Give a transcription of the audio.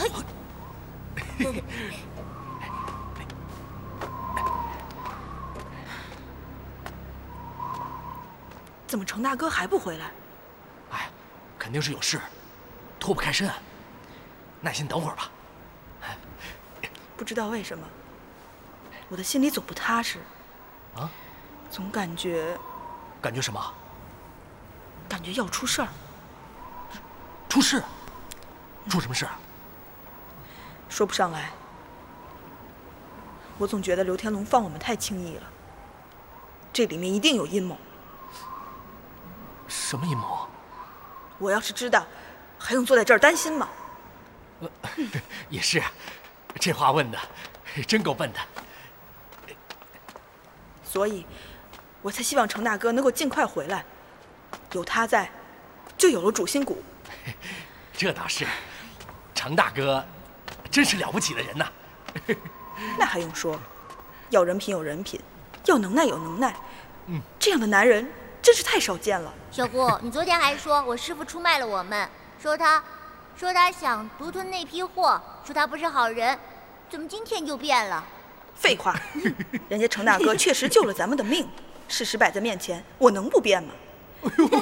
怎么程大哥还不回来？ 哎，肯定是有事，脱不开身。耐心等会儿吧。 不知道为什么，我的心里总不踏实。 啊？ 总感觉什么？ 感觉要出事儿。 出事？出什么事？ 说不上来。我总觉得刘天龙放我们太轻易了，这里面一定有阴谋。 什么阴谋？ 我要是知道，还用坐在这儿担心吗？ 也是，这话问的真够笨的。 所以，我才希望程大哥能够尽快回来。有他在，就有了主心骨。 这倒是，程大哥真是了不起的人呐。 那还用说？要人品有人品，要能耐有能耐。这样的男人真是太少见了。 小姑，你昨天还说我师父出卖了我们，说他想独吞那批货，说他不是好人，怎么今天就变了？ 废话，人家程大哥确实救了咱们的命，事实摆在面前，我能不变吗？ 哎呦，